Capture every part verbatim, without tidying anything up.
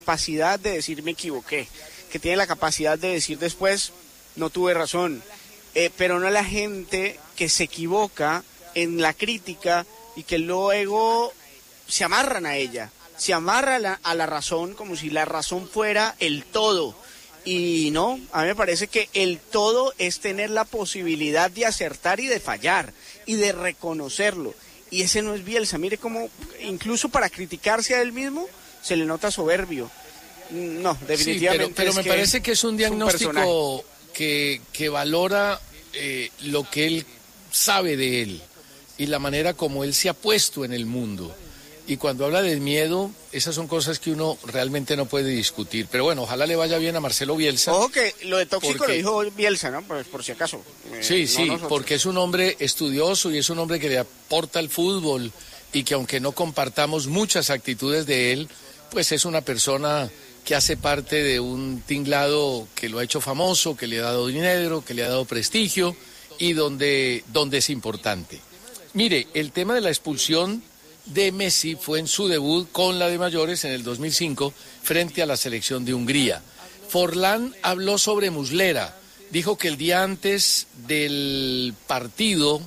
capacidad de decir me equivoqué, que tiene la capacidad de decir después no tuve razón, eh, pero no la gente que se equivoca en la crítica y que luego se amarran a ella, se amarra a la, a la razón como si la razón fuera el todo. Y no, a mí me parece que el todo es tener la posibilidad de acertar y de fallar y de reconocerlo. Y ese no es Bielsa. Mire cómo incluso para criticarse a él mismo se le nota soberbio. No, definitivamente. Sí, pero, pero es me que parece que es un diagnóstico un que, que valora eh, lo que él sabe de él y la manera como él se ha puesto en el mundo. Y cuando habla del miedo, esas son cosas que uno realmente no puede discutir. Pero bueno, ojalá le vaya bien a Marcelo Bielsa. Ojo que lo de tóxico porque... lo dijo Bielsa, ¿no? Pues por si acaso. Eh, sí, no sí, nosotros. Porque es un hombre estudioso y es un hombre que le aporta al fútbol y que aunque no compartamos muchas actitudes de él, pues es una persona que hace parte de un tinglado que lo ha hecho famoso, que le ha dado dinero, que le ha dado prestigio y donde, donde es importante. Mire, el tema de la expulsión de Messi fue en su debut con la de mayores en el dos mil cinco frente a la selección de Hungría. Forlán habló sobre Muslera, dijo que el día antes del partido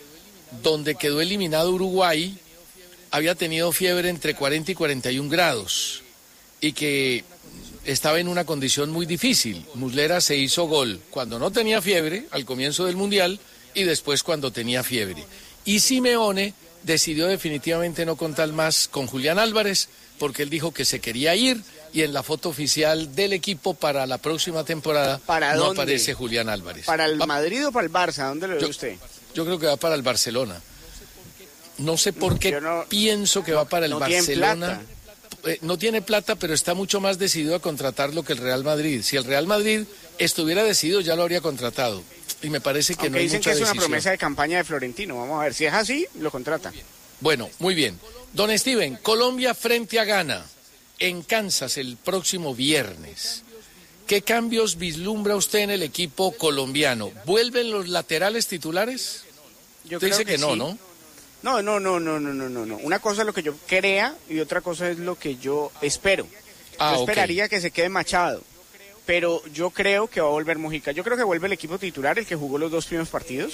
donde quedó eliminado Uruguay había tenido fiebre entre cuarenta y cuarenta y un grados y que estaba en una condición muy difícil. Muslera se hizo gol cuando no tenía fiebre, al comienzo del Mundial, y después cuando tenía fiebre. Y Simeone decidió definitivamente no contar más con Julián Álvarez porque él dijo que se quería ir y en la foto oficial del equipo para la próxima temporada ¿Para no dónde? aparece Julián Álvarez. ¿Para el Va, Madrid o para el Barça? ¿Dónde lo ve yo, usted? Yo creo que va para el Barcelona. No sé por qué no, pienso que va para el no Barcelona. Tiene eh, no tiene plata, pero está mucho más decidido a contratarlo que el Real Madrid. Si el Real Madrid estuviera decidido ya lo habría contratado. Y me parece que Aunque no hay dicen mucha que es una decisión. promesa de campaña de Florentino. Vamos a ver, si es así, lo contrata. Bueno, muy bien. Don Steven, Colombia frente a Ghana en Kansas el próximo viernes. ¿Qué cambios vislumbra usted en el equipo colombiano? ¿Vuelven los laterales titulares? Yo Usted dice creo que, que no, sí. ¿no? No, no, no, no, no, no, no, no. Una cosa es lo que yo crea y otra cosa es lo que yo espero. Ah, yo ok. esperaría que se quede Machado, pero yo creo que va a volver Mujica. Yo creo que vuelve el equipo titular, el que jugó los dos primeros partidos.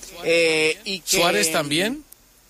Eh, y que, ¿Suárez también?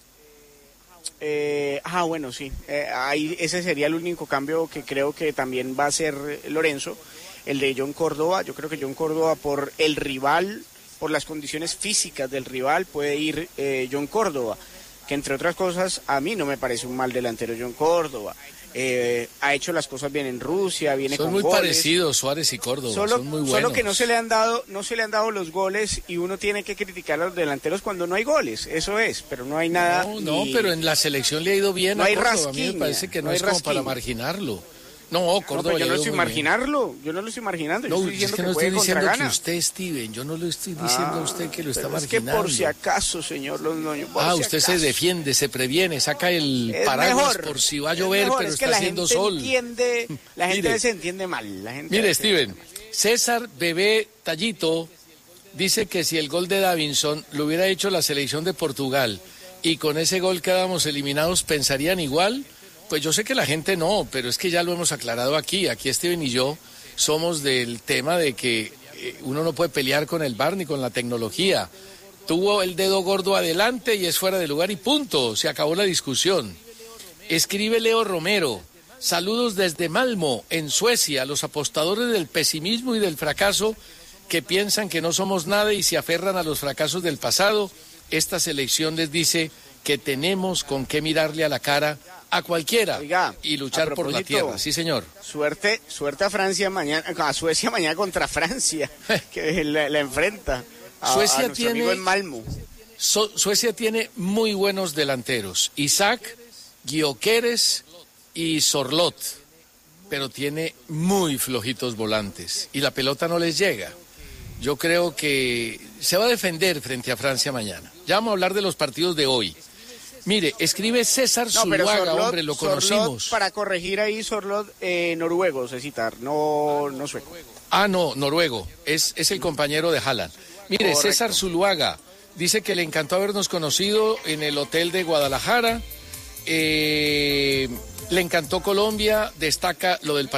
Eh, ah, bueno, sí. Eh, ahí ese sería el único cambio que creo que también va a ser Lorenzo, el de John Córdoba. Yo creo que John Córdoba, por el rival, por las condiciones físicas del rival, puede ir eh, John Córdoba, que entre otras cosas a mí no me parece un mal delantero John Córdoba. Eh, ha hecho las cosas bien en Rusia, viene son con muy goles. parecidos Suárez y Córdoba, Solo, son muy buenos. solo que no se le han dado, no se le han dado los goles y uno tiene que criticar a los delanteros cuando no hay goles, eso es, pero no hay nada. No, no, ni... pero en la selección le ha ido bien no a hay Córdoba. rasquiña, A mí me parece que no, no hay es como rasquiña. para marginarlo. No, Córdoba No, pero yo le ha no ido estoy muy marginarlo, yo no lo estoy marginando, bien. yo No, estoy es diciendo que que no puede estoy contra diciendo que Ghana. usted, Steven, yo no lo estoy diciendo Ah, a usted que lo está pero marginando. Es que por si acaso, señor Londoño, por Ah, si usted acaso. se defiende, se previene, saca el Es paraguas mejor, por si va a es llover, mejor, pero es está que la haciendo gente sol. Entiende, la gente Mire, se entiende mal. La gente Mire, se Steven, entiende mal. César Bebé Tallito dice que si el gol de Davinson lo hubiera hecho la selección de Portugal y con ese gol quedamos eliminados, ¿pensarían igual? Pues yo sé que la gente no, pero es que ya lo hemos aclarado aquí. Aquí Steven y yo somos del tema de que eh, uno no puede pelear con el V A R ni con la tecnología. Tuvo el dedo gordo adelante y es fuera de lugar y punto. Se acabó la discusión. Escribe Leo Romero. Saludos desde Malmo, en Suecia, los apostadores del pesimismo y del fracaso que piensan que no somos nada y se aferran a los fracasos del pasado. Esta selección les dice que tenemos con qué mirarle a la cara a cualquiera. Oiga, y luchar por la tierra. Sí, señor. Suerte, suerte a Francia mañana, a Suecia mañana contra Francia, que la, la enfrenta a, Suecia a nuestro tiene, amigo en Malmo. So, Suecia tiene muy buenos delanteros. Isaac, Gyökeres y Sorlot. Pero tiene muy flojitos volantes. Y la pelota no les llega. Yo creo que se va a defender frente a Francia mañana. Ya vamos a hablar de los partidos de hoy. Mire, escribe César No, pero Zuluaga, Sorlot, hombre, lo Sorlot, conocimos. para corregir ahí, Sorlot, eh, noruego, se citar, no, no sueco. Ah, no, noruego, es, es el compañero de Haaland. Mire, Correcto. César Zuluaga dice que le encantó habernos conocido en el hotel de Guadalajara. eh, le encantó Colombia, destaca lo del